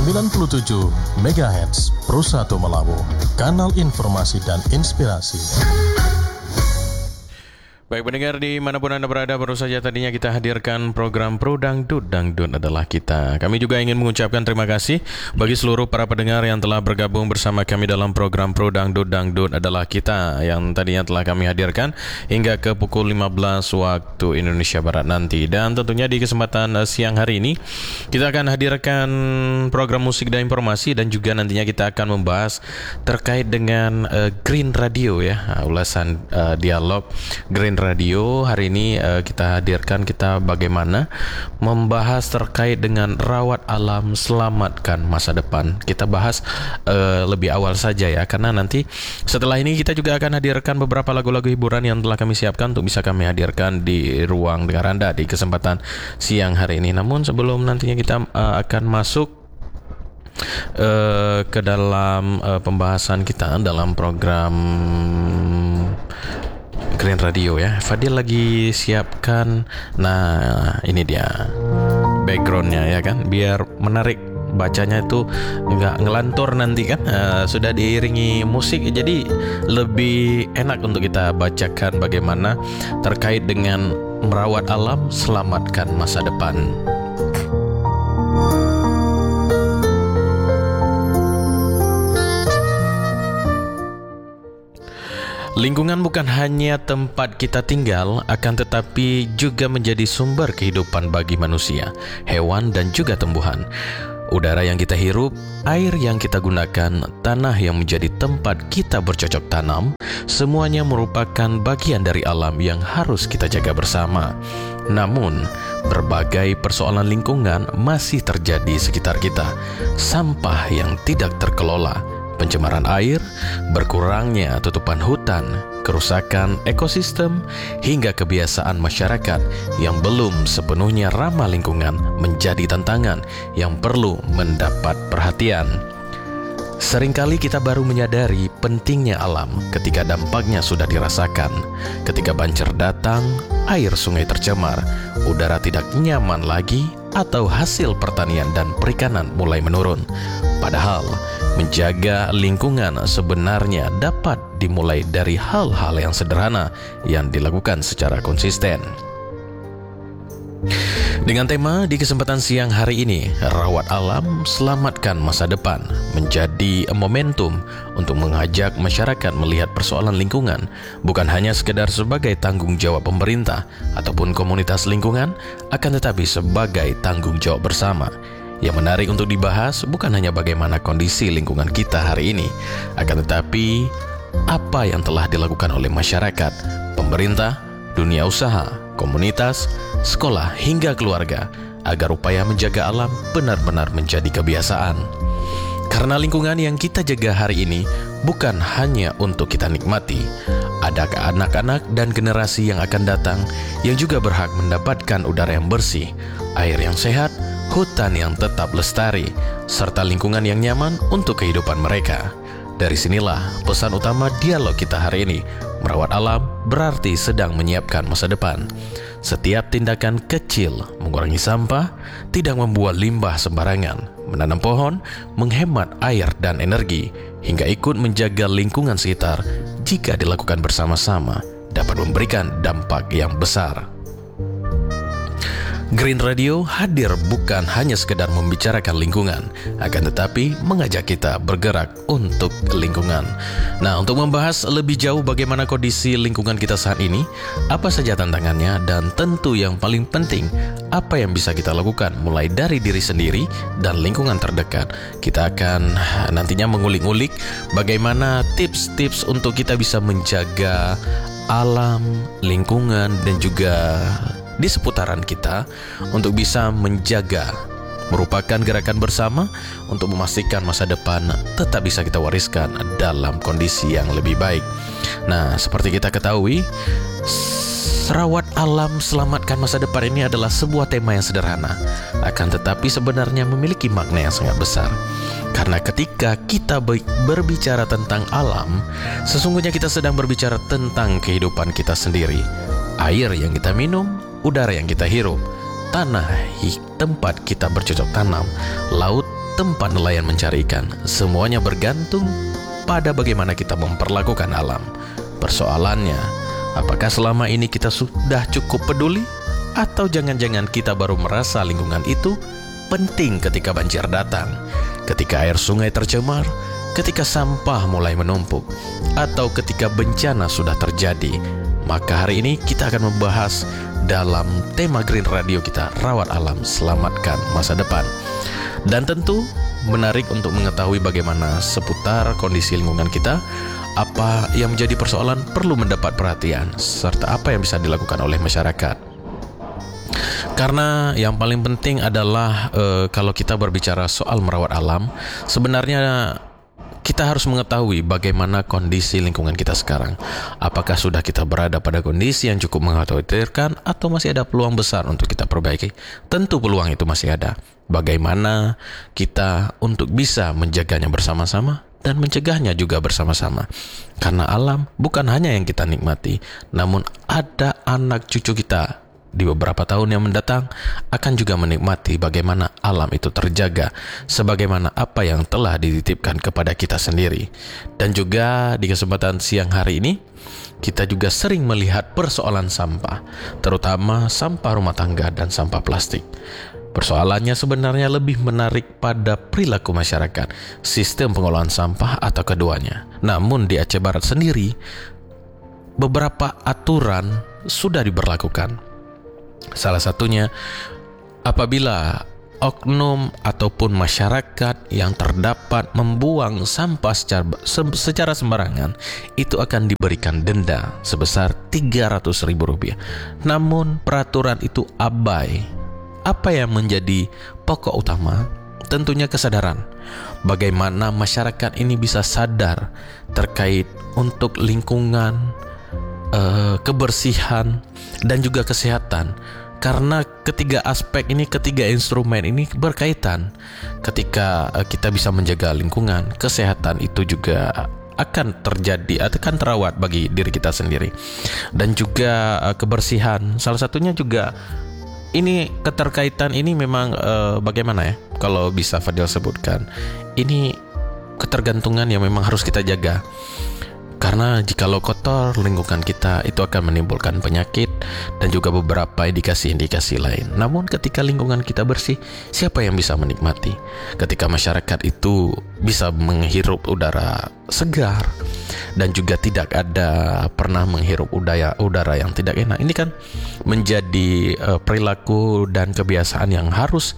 97 MHz Pro 1 Melawu, kanal informasi dan inspirasi. Baik pendengar dimanapun Anda berada, baru saja tadinya kita hadirkan program Pro Dangdut, Dangdut adalah kita. Kami juga ingin mengucapkan terima kasih bagi seluruh para pendengar yang telah bergabung bersama kami dalam program Pro Dangdut, Dangdut adalah kita, yang tadinya telah kami hadirkan hingga ke pukul 15 waktu Indonesia Barat nanti. Dan tentunya di kesempatan siang hari ini kita akan hadirkan program musik dan informasi, dan juga nantinya kita akan membahas terkait dengan Green Radio ya, ulasan dialog Green Radio. Hari ini kita hadirkan bagaimana membahas terkait dengan rawat alam, selamatkan masa depan. Kita bahas lebih awal saja ya, karena nanti setelah ini kita juga akan hadirkan beberapa lagu-lagu hiburan yang telah kami siapkan untuk bisa kami hadirkan di ruang dengar Anda di kesempatan siang hari ini. Namun sebelum nantinya kita akan masuk ke dalam pembahasan kita dalam program Green Radio ya, Fadil lagi siapkan. Nah ini dia backgroundnya ya kan, biar menarik bacanya itu nggak ngelantur nanti kan. Sudah diiringi musik, jadi lebih enak untuk kita bacakan bagaimana terkait dengan merawat alam, selamatkan masa depan. Lingkungan bukan hanya tempat kita tinggal, akan tetapi juga menjadi sumber kehidupan bagi manusia, hewan, dan juga tumbuhan. Udara yang kita hirup, air yang kita gunakan, tanah yang menjadi tempat kita bercocok tanam, semuanya merupakan bagian dari alam yang harus kita jaga bersama. Namun, berbagai persoalan lingkungan masih terjadi sekitar kita. Sampah yang tidak terkelola, pencemaran air, berkurangnya tutupan hutan, kerusakan ekosistem, hingga kebiasaan masyarakat yang belum sepenuhnya ramah lingkungan menjadi tantangan yang perlu mendapat perhatian. Seringkali kita baru menyadari pentingnya alam ketika dampaknya sudah dirasakan. Ketika banjir datang, air sungai tercemar, udara tidak nyaman lagi, atau hasil pertanian dan perikanan mulai menurun. Padahal, menjaga lingkungan sebenarnya dapat dimulai dari hal-hal yang sederhana yang dilakukan secara konsisten. Dengan tema di kesempatan siang hari ini, rawat alam, selamatkan masa depan, menjadi momentum untuk mengajak masyarakat melihat persoalan lingkungan bukan hanya sekedar sebagai tanggung jawab pemerintah ataupun komunitas lingkungan, akan tetapi sebagai tanggung jawab bersama. Yang menarik untuk dibahas bukan hanya bagaimana kondisi lingkungan kita hari ini, akan tetapi apa yang telah dilakukan oleh masyarakat, pemerintah, dunia usaha, komunitas, sekolah, hingga keluarga agar upaya menjaga alam benar-benar menjadi kebiasaan. Karena lingkungan yang kita jaga hari ini bukan hanya untuk kita nikmati. Ada anak-anak dan generasi yang akan datang yang juga berhak mendapatkan udara yang bersih, air yang sehat, hutan yang tetap lestari, serta lingkungan yang nyaman untuk kehidupan mereka. Dari sinilah pesan utama dialog kita hari ini. Merawat alam berarti sedang menyiapkan masa depan. Setiap tindakan kecil, mengurangi sampah, tidak membuat limbah sembarangan, menanam pohon, menghemat air dan energi, hingga ikut menjaga lingkungan sekitar, jika dilakukan bersama-sama, dapat memberikan dampak yang besar. Green Radio hadir bukan hanya sekedar membicarakan lingkungan, akan tetapi mengajak kita bergerak untuk lingkungan. Nah, untuk membahas lebih jauh bagaimana kondisi lingkungan kita saat ini, apa saja tantangannya, dan tentu yang paling penting, apa yang bisa kita lakukan mulai dari diri sendiri dan lingkungan terdekat. Kita akan nantinya mengulik-ulik bagaimana tips-tips untuk kita bisa menjaga alam, lingkungan, dan juga di seputaran kita untuk bisa menjaga, merupakan gerakan bersama untuk memastikan masa depan tetap bisa kita wariskan dalam kondisi yang lebih baik. Nah, seperti kita ketahui, rawat alam, selamatkan masa depan ini adalah sebuah tema yang sederhana, akan tetapi sebenarnya memiliki makna yang sangat besar. Karena ketika kita berbicara tentang alam, sesungguhnya kita sedang berbicara tentang kehidupan kita sendiri. Air yang kita minum, udara yang kita hirup, tanah tempat kita bercocok tanam, laut tempat nelayan mencari ikan. Semuanya bergantung pada bagaimana kita memperlakukan alam. Persoalannya, apakah selama ini kita sudah cukup peduli? Atau jangan-jangan kita baru merasa lingkungan itu penting ketika banjir datang, ketika air sungai tercemar, ketika sampah mulai menumpuk, atau ketika bencana sudah terjadi. Maka hari ini kita akan membahas dalam tema Green Radio kita, Rawat Alam, Selamatkan Masa Depan. Dan tentu menarik untuk mengetahui bagaimana seputar kondisi lingkungan kita, apa yang menjadi persoalan perlu mendapat perhatian, serta apa yang bisa dilakukan oleh masyarakat. Karena yang paling penting adalah kalau kita berbicara soal merawat alam, sebenarnya kita harus mengetahui bagaimana kondisi lingkungan kita sekarang. Apakah sudah kita berada pada kondisi yang cukup mengkhawatirkan atau masih ada peluang besar untuk kita perbaiki? Tentu peluang itu masih ada. Bagaimana kita untuk bisa menjaganya bersama-sama dan mencegahnya juga bersama-sama. Karena alam bukan hanya yang kita nikmati, namun ada anak cucu kita di beberapa tahun yang mendatang akan juga menikmati bagaimana alam itu terjaga sebagaimana apa yang telah dititipkan kepada kita sendiri. Dan juga di kesempatan siang hari ini kita juga sering melihat persoalan sampah, terutama sampah rumah tangga dan sampah plastik. Persoalannya sebenarnya lebih menarik pada perilaku masyarakat, sistem pengolahan sampah atau keduanya. Namun di Aceh Barat sendiri beberapa aturan sudah diberlakukan. Salah satunya, apabila oknum ataupun masyarakat yang terdapat membuang sampah secara sembarangan, itu akan diberikan denda sebesar Rp300.000. Namun peraturan itu abai. Apa yang menjadi pokok utama? Tentunya kesadaran. Bagaimana masyarakat ini bisa sadar terkait untuk lingkungan, kebersihan, dan juga kesehatan. Karena ketiga aspek ini, ketiga instrumen ini berkaitan. Ketika kita bisa menjaga lingkungan, kesehatan itu juga akan terjadi, akan terawat bagi diri kita sendiri. Dan juga kebersihan, salah satunya juga ini keterkaitan ini memang bagaimana ya, kalau bisa Fadil sebutkan, ini ketergantungan yang memang harus kita jaga. Karena jikalau kotor lingkungan kita, itu akan menimbulkan penyakit dan juga beberapa indikasi-indikasi lain. Namun ketika lingkungan kita bersih, siapa yang bisa menikmati? Ketika masyarakat itu bisa menghirup udara segar dan juga tidak ada pernah menghirup udara yang tidak enak, ini kan menjadi perilaku dan kebiasaan yang harus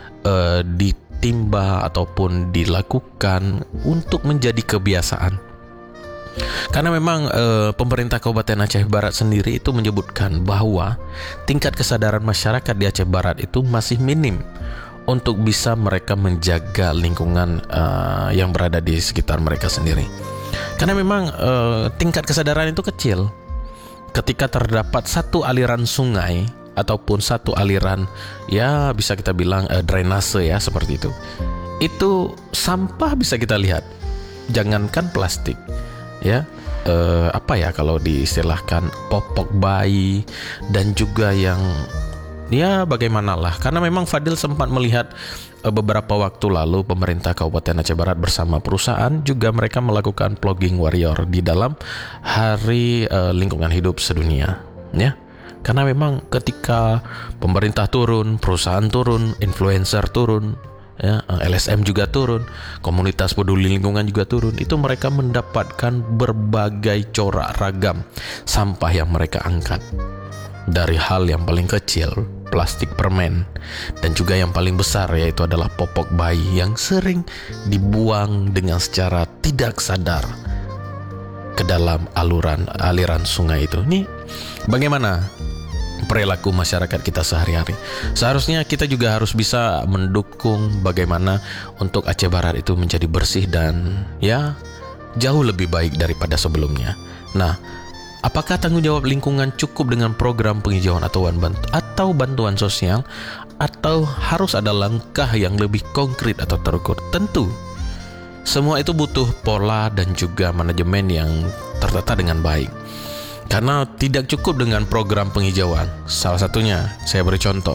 ditimba ataupun dilakukan untuk menjadi kebiasaan. Karena memang pemerintah Kabupaten Aceh Barat sendiri itu menyebutkan bahwa tingkat kesadaran masyarakat di Aceh Barat itu masih minim untuk bisa mereka menjaga lingkungan yang berada di sekitar mereka sendiri. Karena memang tingkat kesadaran itu kecil. Ketika terdapat satu aliran sungai ataupun satu aliran, ya bisa kita bilang drainase ya, seperti itu sampah bisa kita lihat. Jangankan plastik, ya, apa ya kalau diistilahkan popok bayi dan juga yang ya bagaimanalah. Karena memang Fadil sempat melihat beberapa waktu lalu pemerintah Kabupaten Aceh Barat bersama perusahaan juga mereka melakukan Plogging Warrior di dalam Hari Lingkungan Hidup Sedunia, ya. Karena memang ketika pemerintah turun, perusahaan turun, influencer turun, ya, LSM juga turun, komunitas peduli lingkungan juga turun, itu mereka mendapatkan berbagai corak ragam sampah yang mereka angkat. Dari hal yang paling kecil, plastik permen, dan juga yang paling besar yaitu adalah popok bayi yang sering dibuang dengan secara tidak sadar ke dalam aliran sungai itu. Ini bagaimana perilaku masyarakat kita sehari-hari? Seharusnya kita juga harus bisa mendukung bagaimana untuk Aceh Barat itu menjadi bersih dan ya jauh lebih baik daripada sebelumnya. Nah, apakah tanggung jawab lingkungan cukup dengan program penghijauan atau bantuan sosial, atau harus ada langkah yang lebih konkret atau terukur? Tentu semua itu butuh pola dan juga manajemen yang tertata dengan baik. Karena tidak cukup dengan program penghijauan. Salah satunya, saya beri contoh,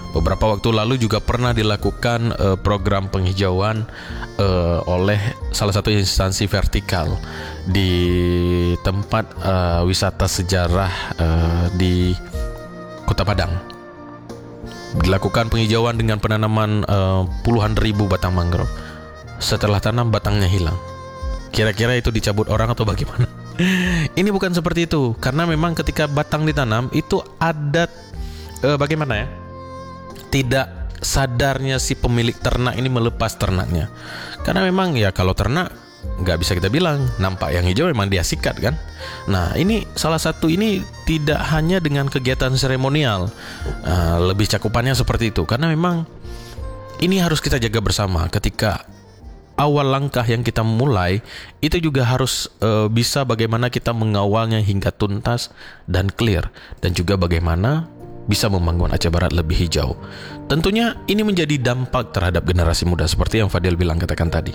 Beberapa waktu lalu juga pernah dilakukan program penghijauan oleh salah satu instansi vertikal di tempat wisata sejarah di Kota Padang. Dilakukan penghijauan dengan penanaman puluhan ribu batang mangrove. Setelah tanam, batangnya hilang. Kira-kira itu dicabut orang atau bagaimana? Ini bukan seperti itu, karena memang ketika batang ditanam itu ada bagaimana ya? Tidak sadarnya si pemilik ternak ini melepas ternaknya. Karena memang ya kalau ternak nggak bisa kita bilang, nampak yang hijau memang dia sikat kan. Nah ini salah satu, ini tidak hanya dengan kegiatan seremonial, lebih cakupannya seperti itu. Karena memang ini harus kita jaga bersama. Ketika awal langkah yang kita mulai, itu juga harus bisa bagaimana kita mengawalnya hingga tuntas dan clear. Dan juga bagaimana bisa membangun Aceh Barat lebih hijau. Tentunya ini menjadi dampak terhadap generasi muda seperti yang Fadil bilang katakan tadi.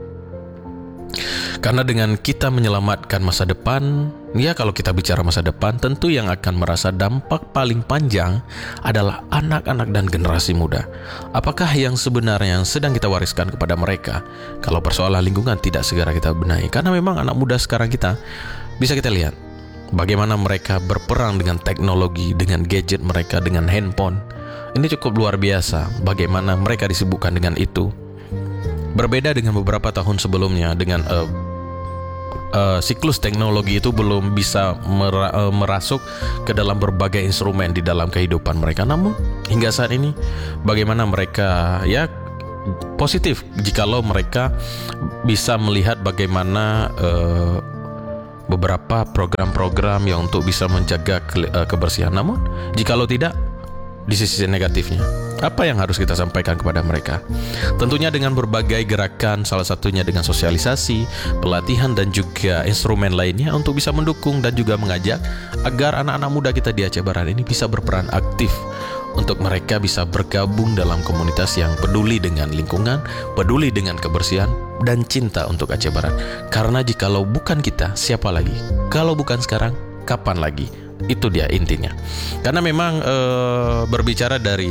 Karena dengan kita menyelamatkan masa depan, ya kalau kita bicara masa depan, tentu yang akan merasa dampak paling panjang adalah anak-anak dan generasi muda. Apakah yang sebenarnya yang sedang kita wariskan kepada mereka kalau persoalan lingkungan tidak segera kita benahi? Karena memang anak muda sekarang kita, bisa kita lihat bagaimana mereka berperang dengan teknologi, dengan gadget mereka, dengan handphone. Ini cukup luar biasa bagaimana mereka disibukkan dengan itu. Berbeda dengan beberapa tahun sebelumnya, dengan siklus teknologi itu belum bisa merasuk ke dalam berbagai instrumen di dalam kehidupan mereka. Namun hingga saat ini bagaimana mereka ya positif jikalau mereka bisa melihat bagaimana beberapa program-program yang untuk bisa menjaga kebersihan. Namun jikalau tidak, di sisi negatifnya, apa yang harus kita sampaikan kepada mereka? Tentunya dengan berbagai gerakan, salah satunya dengan sosialisasi, pelatihan dan juga instrumen lainnya untuk bisa mendukung dan juga mengajak agar anak-anak muda kita di Aceh Barat ini bisa berperan aktif untuk mereka bisa bergabung dalam komunitas yang peduli dengan lingkungan, peduli dengan kebersihan, dan cinta untuk Aceh Barat. Karena jikalau bukan kita, siapa lagi? Kalau bukan sekarang, kapan lagi? Itu dia intinya. Karena memang berbicara dari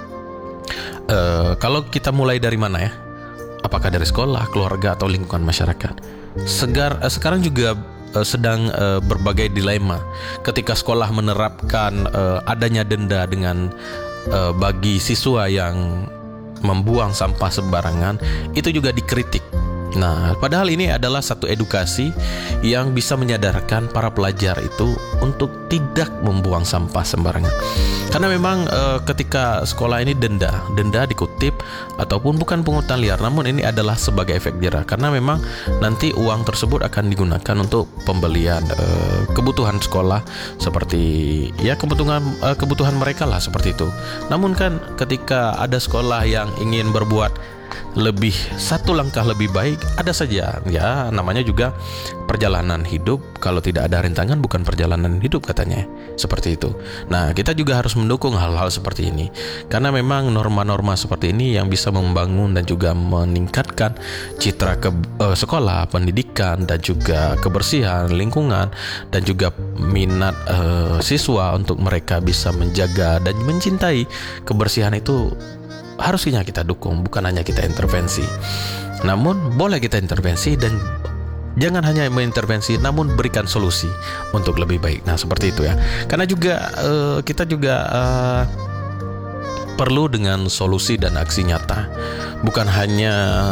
kalau kita mulai dari mana ya? Apakah dari sekolah, keluarga, atau lingkungan masyarakat? Sekarang juga sedang berbagai dilema ketika sekolah menerapkan adanya denda dengan bagi siswa yang membuang sampah sembarangan, itu juga dikritik. Nah, padahal ini adalah satu edukasi yang bisa menyadarkan para pelajar itu untuk tidak membuang sampah sembarangan. Karena memang ketika sekolah ini denda dikutip ataupun bukan pungutan liar, namun ini adalah sebagai efek jerah. Karena memang nanti uang tersebut akan digunakan untuk pembelian kebutuhan sekolah, seperti ya kebutuhan mereka lah, seperti itu. Namun kan ketika ada sekolah yang ingin berbuat lebih satu langkah lebih baik, ada saja ya, namanya juga perjalanan hidup. Kalau tidak ada rintangan bukan perjalanan hidup katanya, seperti itu. Nah, kita juga harus mendukung hal-hal seperti ini, karena memang norma-norma seperti ini yang bisa membangun dan juga meningkatkan citra sekolah, pendidikan, dan juga kebersihan lingkungan, dan juga minat siswa untuk mereka bisa menjaga dan mencintai kebersihan itu. Harusnya kita dukung, bukan hanya kita intervensi. Namun boleh kita intervensi, dan jangan hanya mengintervensi, namun berikan solusi untuk lebih baik. Nah, seperti itu ya. Karena juga kita juga perlu dengan solusi dan aksi nyata, bukan hanya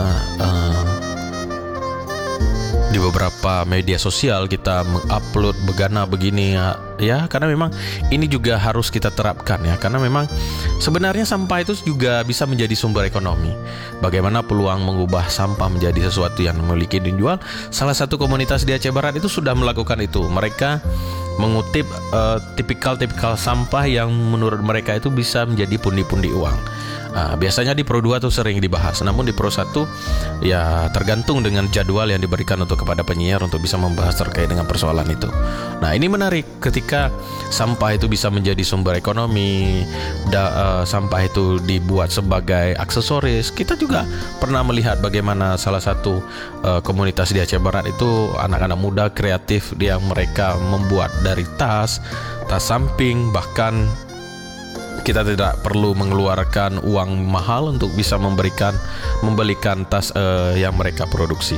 di beberapa media sosial kita mengupload begini ya, karena memang ini juga harus kita terapkan ya, karena memang sebenarnya sampah itu juga bisa menjadi sumber ekonomi. Bagaimana peluang mengubah sampah menjadi sesuatu yang memiliki dijual? Salah satu komunitas di Aceh Barat itu sudah melakukan itu. Mereka mengutip tipikal sampah yang menurut mereka itu bisa menjadi pundi-pundi uang. Biasanya di Pro 2 tuh sering dibahas, namun di Pro 1 ya tergantung dengan jadwal yang diberikan untuk kepada penyiar untuk bisa membahas terkait dengan persoalan itu. Nah, ini menarik ketika sampah itu bisa menjadi sumber ekonomi, sampah itu dibuat sebagai aksesoris. Kita juga pernah melihat bagaimana salah satu komunitas di Aceh Barat itu anak-anak muda kreatif yang mereka membuat dari tas samping, bahkan Kita tidak perlu mengeluarkan uang mahal untuk bisa membelikan tas yang mereka produksi.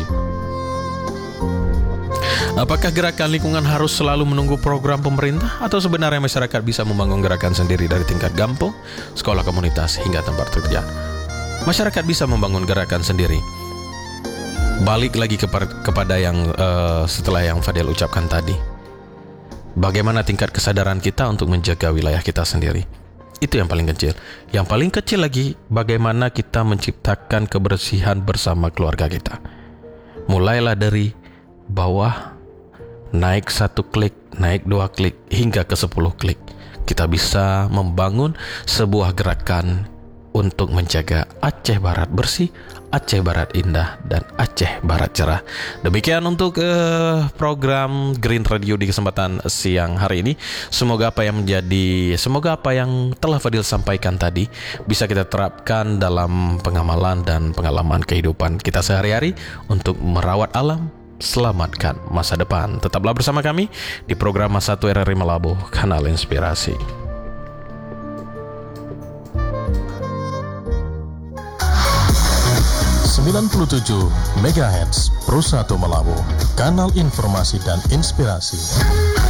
Apakah gerakan lingkungan harus selalu menunggu program pemerintah, atau sebenarnya masyarakat bisa membangun gerakan sendiri dari tingkat kampung, sekolah komunitas, hingga tempat kerja? Masyarakat bisa membangun gerakan sendiri. Balik lagi kepada yang setelah yang Fadil ucapkan tadi. Bagaimana tingkat kesadaran kita untuk menjaga wilayah kita sendiri? Itu yang paling kecil. Yang paling kecil lagi, bagaimana kita menciptakan kebersihan bersama keluarga kita. Mulailah dari bawah, naik 1 klik, naik 2 klik, hingga ke 10 klik. Kita bisa membangun sebuah gerakan untuk menjaga Aceh Barat bersih, Aceh Barat indah, dan Aceh Barat cerah. Demikian untuk program Green Radio di kesempatan siang hari ini. Semoga apa yang telah Fadil sampaikan tadi bisa kita terapkan dalam pengamalan dan pengalaman kehidupan kita sehari-hari untuk merawat alam, selamatkan masa depan. Tetaplah bersama kami di program Masa 1 RRI Malabo, Kanal Inspirasi. 97 MHz Pro 1 Malabo, kanal informasi dan inspirasi.